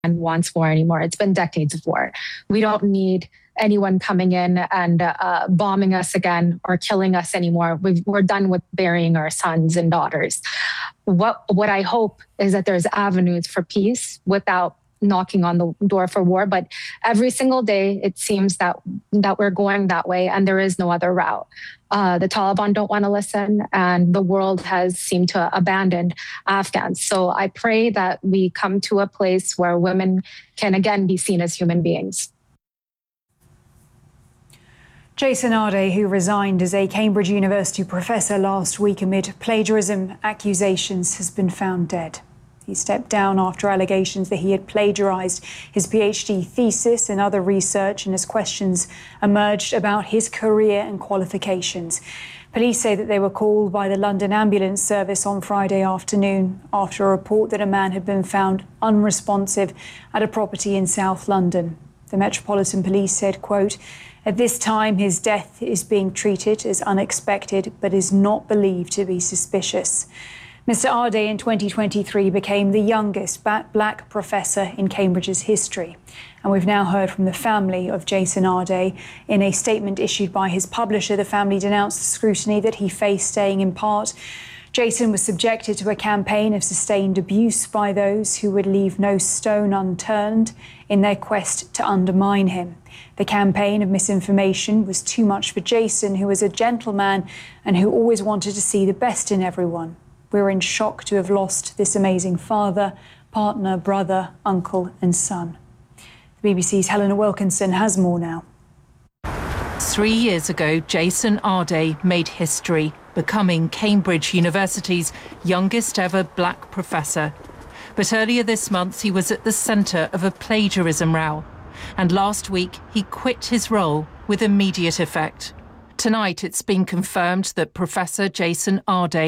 wants war anymore. It's been decades of war. We don't need anyone coming in and bombing us again or killing us anymore. We're done with burying our sons and daughters. What I hope is that there's avenues for peace without knocking on the door for war. But every single day, it seems that we're going that way and there is no other route. The Taliban don't want to listen, and the world has seemed to abandon Afghans. So I pray that we come to a place where women can again be seen as human beings. Jason Arde, who resigned as a Cambridge University professor last week amid plagiarism accusations, has been found dead. He stepped down after allegations that he had plagiarised his PhD thesis and other research, and as questions emerged about his career and qualifications. Police say that they were called by the London Ambulance Service on Friday afternoon after a report that a man had been found unresponsive at a property in South London. The Metropolitan Police said, quote, "At this time, his death is being treated as unexpected, but is not believed to be suspicious." Mr. Arde in 2023 became the youngest black professor in Cambridge's history. And we've now heard from the family of Jason Arde. In a statement issued by his publisher, the family denounced the scrutiny that he faced, saying in part, Jason was subjected to a campaign of sustained abuse by those who would leave no stone unturned in their quest to undermine him. The campaign of misinformation was too much for Jason, who was a gentleman and who always wanted to see the best in everyone. We're in shock to have lost this amazing father, partner, brother, uncle and son. The BBC's Helena Wilkinson has more now. 3 years ago, Jason Arde made history, becoming Cambridge University's youngest ever black professor. But earlier this month, he was at the centre of a plagiarism row. And last week, he quit his role with immediate effect. Tonight, it's been confirmed that Professor Jason Arde